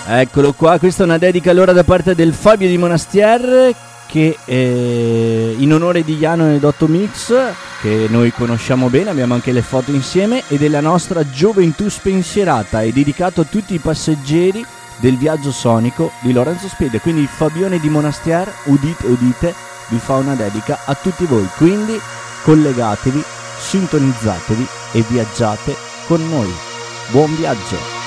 Eccolo qua, questa è una dedica allora da parte del Fabio di Monastier, che in onore di Jano e Dotto Mix, che noi conosciamo bene, abbiamo anche le foto insieme, e della nostra gioventù spensierata, è dedicato a tutti i passeggeri del viaggio sonico di Lorenzo Spede. Quindi il Fabione di Monastier, udite udite, vi fa una dedica a tutti voi, quindi collegatevi, sintonizzatevi e viaggiate con noi. Buon viaggio!